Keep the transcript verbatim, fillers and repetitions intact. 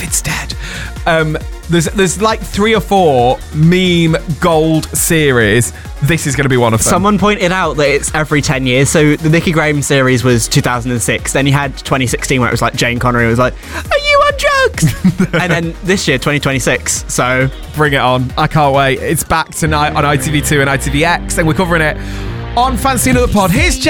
David's dead. Um, there's there's like three or four meme gold series. This is going to be one of them. Someone pointed out that it's every ten years. So the Nicky Graham series was two thousand six. Then you had twenty sixteen where it was like Jane Connery was like, "Are you on drugs?" And then this year, twenty twenty-six. So bring it on. I can't wait. It's back tonight on I T V two and I T V X, and we're covering it on Fancy Another Pod. Here's Jen.